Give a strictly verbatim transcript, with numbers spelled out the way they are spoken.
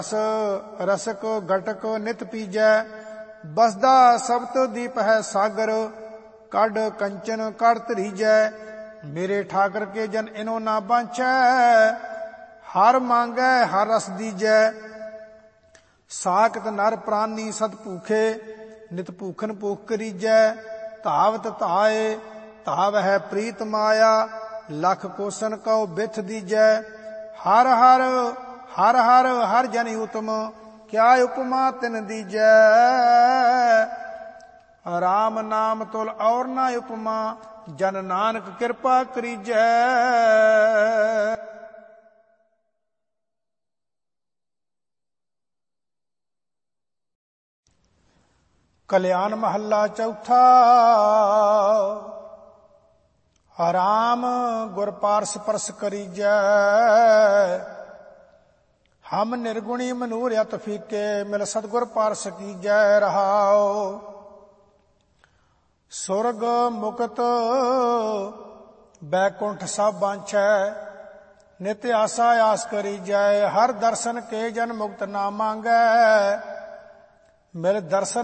रस रसक गटक नित पीजै, बसदा सब्त दीप है सागर, कड कंचन कर धरीजै। मेरे ठाकर के जन इनो ना बांछै, हर मांगै हर रस दीजै। साकत नर प्राणी सद भूखे, नित भूखन भूख करीजै। धावत धाए धाव है प्रीत माया, लख कोसन कौ बिथ दीजै। हर हर हर हर हर जन उत्तम, क्या उपमा तिन दीजै। राम नाम तुल और ना उपमा, जन नानक कृपा करीजै। कल्याण महला चौथा। राम गुर पारस परस करीजै, हम निर्गुणी मनूर अत फीके, मिल सतगुर पारस कीजै। रहाओ सुरग मुकत बैकुंठ सब बांछै, नित्य आशा आस करीजै। हर दर्शन के जन मुक्त ना मांगै, मिल दर्शन